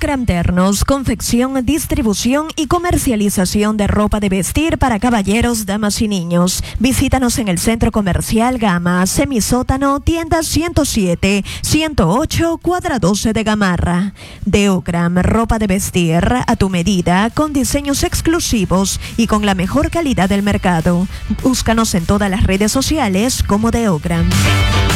Deogram Ternos, confección, distribución y comercialización de ropa de vestir para caballeros, damas y niños. Visítanos en el Centro Comercial Gama, Semisótano, tienda 107, 108, cuadra 12 de Gamarra. Deogram, ropa de vestir a tu medida, con diseños exclusivos y con la mejor calidad del mercado. Búscanos en todas las redes sociales como Deogram.